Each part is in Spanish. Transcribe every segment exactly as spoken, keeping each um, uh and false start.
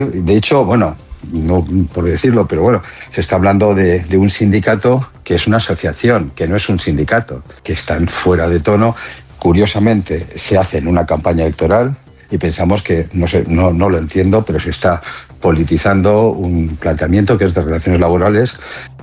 De hecho, bueno, no por decirlo, pero bueno, se está hablando de, de un sindicato que es una asociación, que no es un sindicato, que están fuera de tono. Curiosamente, se hace en una campaña electoral y pensamos que, no sé, no, no lo entiendo, pero se está politizando un planteamiento que es de relaciones laborales.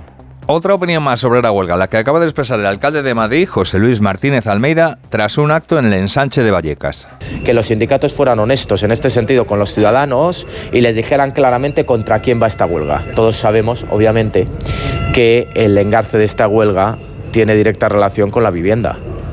Otra opinión más sobre la huelga, la que acaba de expresar el alcalde de Madrid, José Luis Martínez Almeida, tras un acto en el ensanche de Vallecas. Que los sindicatos fueran honestos en este sentido con los ciudadanos y les dijeran claramente contra quién va esta huelga. Todos sabemos, obviamente, que el engarce de esta huelga tiene directa relación con la vivienda.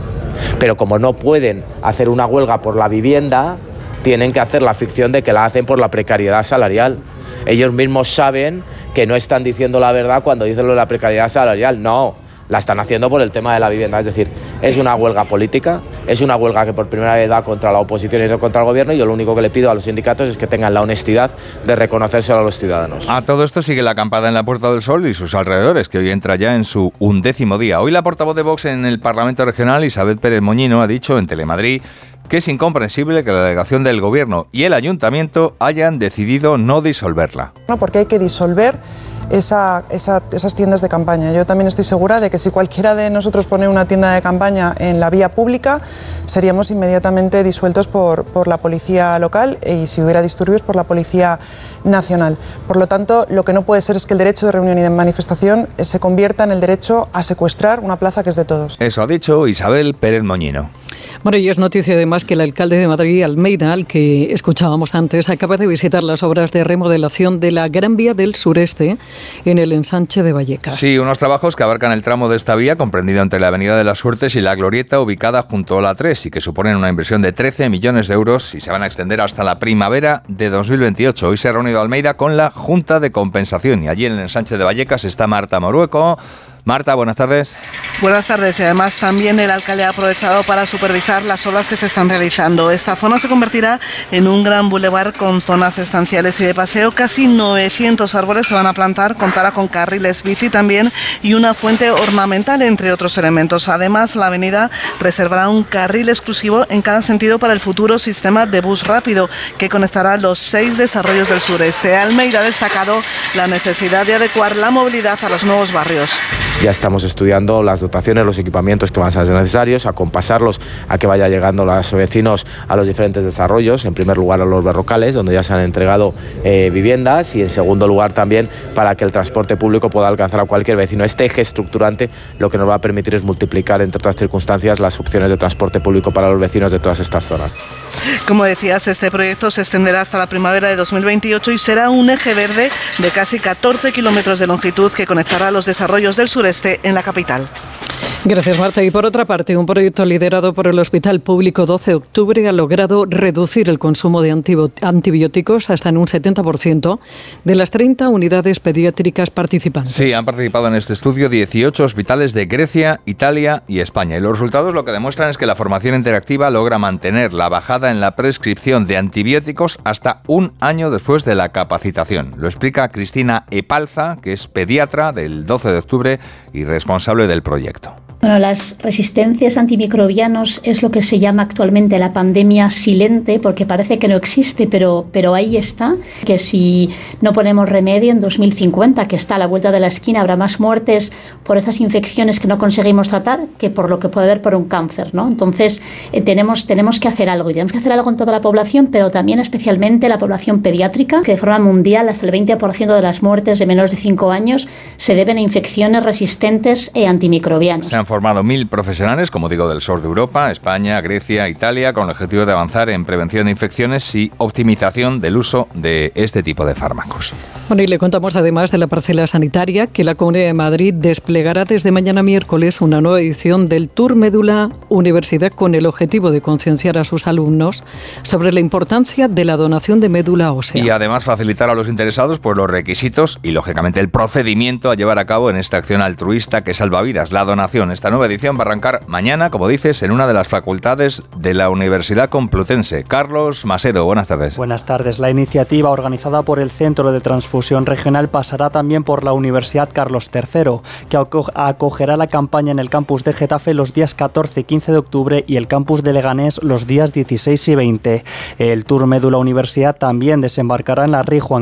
Pero como no pueden hacer una huelga por la vivienda, tienen que hacer la ficción de que la hacen por la precariedad salarial. Ellos mismos saben que no están diciendo la verdad cuando dicen lo de la precariedad salarial. No, la están haciendo por el tema de la vivienda. Es decir, es una huelga política, es una huelga que por primera vez da contra la oposición y no contra el gobierno, y yo lo único que le pido a los sindicatos es que tengan la honestidad de reconocérselo a los ciudadanos. A todo esto sigue la acampada en la Puerta del Sol y sus alrededores, que hoy entra ya en su undécimo día. Hoy la portavoz de Vox en el Parlamento Regional, Isabel Pérez Moñino, ha dicho en Telemadrid que es incomprensible que la delegación del Gobierno y el Ayuntamiento hayan decidido no disolverla. No, porque hay que disolver esa, esa, esas tiendas de campaña. Yo también estoy segura de que si cualquiera de nosotros pone una tienda de campaña en la vía pública, seríamos inmediatamente disueltos por, por la policía local y si hubiera disturbios por la policía nacional. Por lo tanto, lo que no puede ser es que el derecho de reunión y de manifestación se convierta en el derecho a secuestrar una plaza que es de todos. Eso ha dicho Isabel Pérez Moñino. Bueno, y es noticia además que el alcalde de Madrid, Almeida, al que escuchábamos antes, acaba de visitar las obras de remodelación de la Gran Vía del Sureste en el ensanche de Vallecas. Sí, unos trabajos que abarcan el tramo de esta vía, comprendido entre la Avenida de las Suertes y la Glorieta, ubicada junto a la tres, y que suponen una inversión de trece millones de euros y se van a extender hasta la primavera de dos mil veintiocho. Hoy se ha reunido Almeida con la Junta de Compensación y allí en el ensanche de Vallecas está Marta Morueco. Marta, buenas tardes. Buenas tardes y además también el alcalde ha aprovechado para supervisar las obras que se están realizando. Esta zona se convertirá en un gran bulevar con zonas estanciales y de paseo. Casi novecientos árboles se van a plantar, contará con carriles bici también y una fuente ornamental, entre otros elementos. Además, la avenida reservará un carril exclusivo en cada sentido para el futuro sistema de bus rápido que conectará los seis desarrollos del sureste. Almeida ha destacado la necesidad de adecuar la movilidad a los nuevos barrios. Ya estamos estudiando las dotaciones, los equipamientos que van a ser necesarios, acompasarlos a que vaya llegando los vecinos a los diferentes desarrollos, en primer lugar a los barrocales, donde ya se han entregado eh, viviendas, y en segundo lugar también para que el transporte público pueda alcanzar a cualquier vecino. Este eje estructurante lo que nos va a permitir es multiplicar, entre otras circunstancias, las opciones de transporte público para los vecinos de todas estas zonas. Como decías, este proyecto se extenderá hasta la primavera de dos mil veintiocho y será un eje verde de casi catorce kilómetros de longitud que conectará los desarrollos del sureste en la capital. Gracias, Marta. Y por otra parte, un proyecto liderado por el Hospital Público doce de octubre ha logrado reducir el consumo de antibióticos hasta en un setenta por ciento de las treinta unidades pediátricas participantes. Sí, han participado en este estudio dieciocho hospitales de Grecia, Italia y España. Y los resultados lo que demuestran es que la formación interactiva logra mantener la bajada en la prescripción de antibióticos hasta un año después de la capacitación. Lo explica Cristina Epalza, que es pediatra del doce de octubre y responsable del proyecto. Bueno, las resistencias antimicrobianos es lo que se llama actualmente la pandemia silente, porque parece que no existe, pero, pero ahí está, que si no ponemos remedio en dos mil cincuenta, que está a la vuelta de la esquina, habrá más muertes por estas infecciones que no conseguimos tratar que por lo que puede haber por un cáncer, ¿no? Entonces, eh, tenemos, tenemos que hacer algo, y tenemos que hacer algo en toda la población, pero también especialmente la población pediátrica, que de forma mundial hasta el veinte por ciento de las muertes de menores de cinco años se deben a infecciones resistentes e antimicrobianas. Se han formado mil profesionales, como digo, del sur de Europa, España, Grecia, Italia, con el objetivo de avanzar en prevención de infecciones y optimización del uso de este tipo de fármacos. Bueno, y le contamos además de la parcela sanitaria que la Comunidad de Madrid desplegará desde mañana miércoles una nueva edición del Tour Médula Universidad con el objetivo de concienciar a sus alumnos sobre la importancia de la donación de médula ósea. Y además facilitar a los interesados pues, los requisitos y, lógicamente, el procedimiento a llevar a cabo en esta acción altruista que salva vidas, la donación. Esta nueva edición va a arrancar mañana, como dices, en una de las facultades de la Universidad Complutense. Carlos Macedo, buenas tardes. Buenas tardes. La iniciativa organizada por el Centro de Transfusión Regional pasará también por la Universidad Carlos tercero, que acogerá la campaña en el campus de Getafe los días catorce y quince de octubre y el campus de Leganés los días dieciséis y veinte. El Tour Médula Universidad también desembarcará en la Rey Juan